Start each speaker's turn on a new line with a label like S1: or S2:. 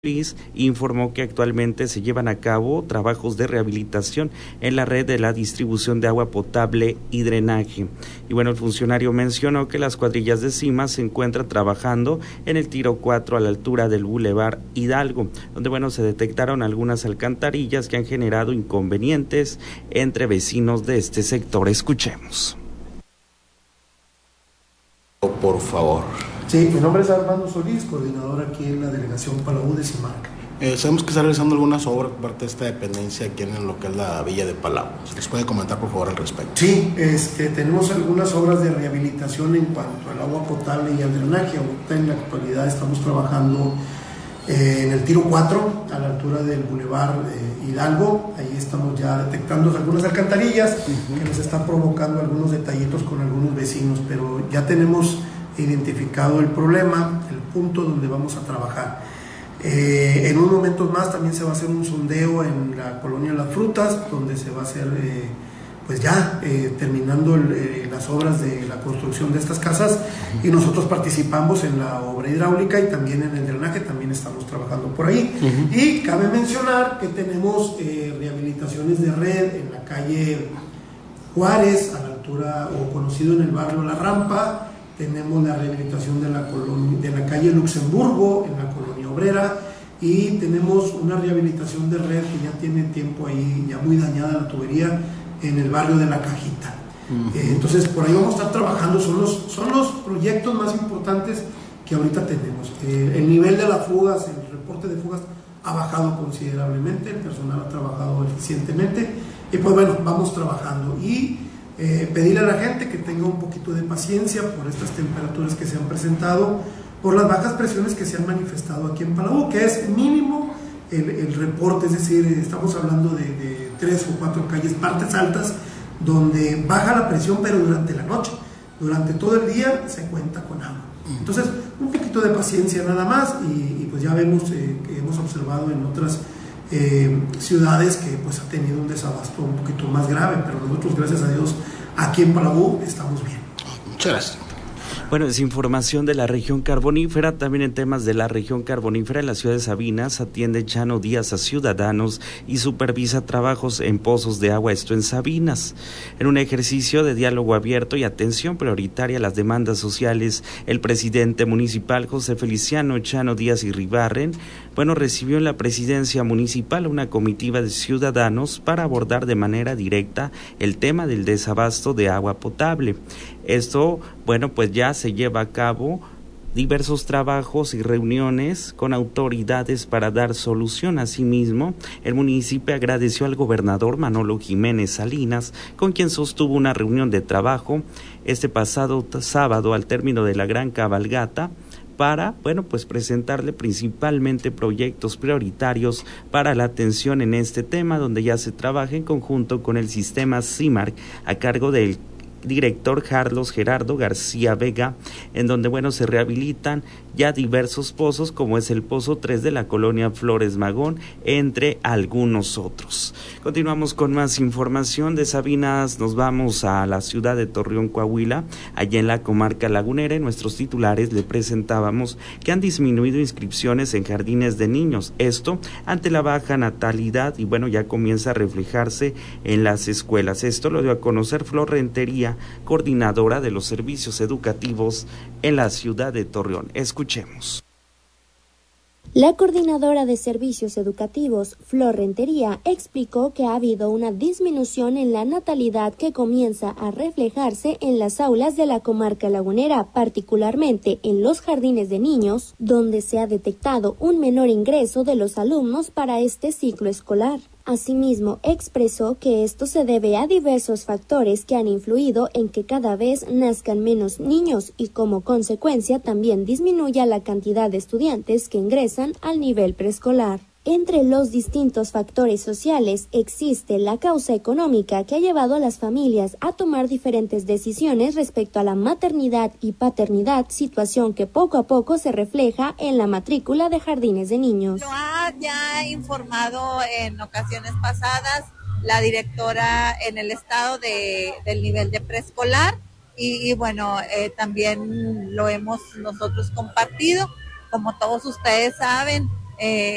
S1: Informó que actualmente se llevan a cabo trabajos de rehabilitación en la red de la distribución de agua potable y drenaje. Y bueno, el funcionario mencionó que las cuadrillas de CIMA se encuentran trabajando en el Tiro 4 a la altura del Boulevard Hidalgo, donde bueno, se detectaron algunas alcantarillas que han generado inconvenientes entre vecinos de este sector. Escuchemos.
S2: Por favor.
S3: Sí, mi nombre es Armando Solís, coordinador aquí en la delegación Palau de CIMARC.
S2: Sabemos que está realizando algunas obras por parte de esta dependencia aquí en lo que es la villa de Palau. ¿Les puede comentar por favor al respecto?
S3: Sí, tenemos algunas obras de rehabilitación en cuanto al agua potable y al drenaje. Ahorita en la actualidad estamos trabajando en el Tiro 4, a la altura del Boulevard Hidalgo. Ahí estamos ya detectando algunas alcantarillas que nos están provocando algunos detallitos con algunos vecinos, pero ya tenemos identificado el problema, el punto donde vamos a trabajar. En unos momentos más también se va a hacer un sondeo en la colonia Las Frutas, donde se va a hacer terminando las obras de la construcción de estas casas, y nosotros participamos en la obra hidráulica y también en el drenaje, también estamos trabajando por ahí. Y cabe mencionar que tenemos rehabilitaciones de red en la calle Juárez, a la altura o conocido en el barrio La Rampa. Tenemos la rehabilitación de la calle Luxemburgo en la colonia Obrera, y tenemos una rehabilitación de red que ya tiene tiempo ahí, ya muy dañada la tubería, en el barrio de La Cajita. Entonces por ahí vamos a estar trabajando, son los proyectos más importantes que ahorita tenemos. El nivel de las fugas, el reporte de fugas ha bajado considerablemente, el personal ha trabajado eficientemente, y pues bueno, vamos trabajando. Y pedirle a la gente que tenga un poquito de paciencia por estas temperaturas que se han presentado, por las bajas presiones que se han manifestado aquí en Palau, que es mínimo el reporte, es decir, estamos hablando de 3 o 4 calles, partes altas, donde baja la presión, pero durante la noche, durante todo el día se cuenta con agua. Entonces, un poquito de paciencia nada más, y pues ya vemos que hemos observado en otras ciudades que pues ha tenido un desabasto un poquito más grave, pero nosotros, gracias a Dios, aquí en Palau estamos bien.
S2: Muchas gracias.
S1: Bueno, es información de la región carbonífera. También en temas de la región carbonífera, en la ciudad de Sabinas atiende Chano Díaz a ciudadanos y supervisa trabajos en pozos de agua, esto en Sabinas. En un ejercicio de diálogo abierto y atención prioritaria a las demandas sociales, el presidente municipal José Feliciano Chano Díaz Irribarren, recibió en la presidencia municipal una comitiva de ciudadanos para abordar de manera directa el tema del desabasto de agua potable. Esto, pues ya se lleva a cabo diversos trabajos y reuniones con autoridades para dar solución. Asimismo, el municipio agradeció al gobernador Manolo Jiménez Salinas, con quien sostuvo una reunión de trabajo este pasado sábado al término de la gran cabalgata, para, presentarle principalmente proyectos prioritarios para la atención en este tema, donde ya se trabaja en conjunto con el sistema CIMARC a cargo del director Carlos Gerardo García Vega, en donde se rehabilitan ya diversos pozos, como es el pozo 3 de la colonia Flores Magón, entre algunos otros. Continuamos con más información de Sabinas. Nos vamos a la ciudad de Torreón, Coahuila. Allá en la comarca lagunera, en nuestros titulares le presentábamos que han disminuido inscripciones en jardines de niños, esto ante la baja natalidad, y ya comienza a reflejarse en las escuelas. Esto lo dio a conocer Flor Rentería, coordinadora de los servicios educativos en la ciudad de Torreón. Escuchemos.
S4: La coordinadora de servicios educativos, Flor Rentería, explicó que ha habido una disminución en la natalidad que comienza a reflejarse en las aulas de la comarca lagunera, particularmente en los jardines de niños, donde se ha detectado un menor ingreso de los alumnos para este ciclo escolar. Asimismo, expresó que esto se debe a diversos factores que han influido en que cada vez nazcan menos niños y como consecuencia también disminuya la cantidad de estudiantes que ingresan al nivel preescolar. Entre los distintos factores sociales existe la causa económica que ha llevado a las familias a tomar diferentes decisiones respecto a la maternidad y paternidad, situación que poco a poco se refleja en la matrícula de jardines de niños.
S5: Lo ha ya informado en ocasiones pasadas la directora en el estado del nivel de preescolar y también lo hemos nosotros compartido. Como todos ustedes saben,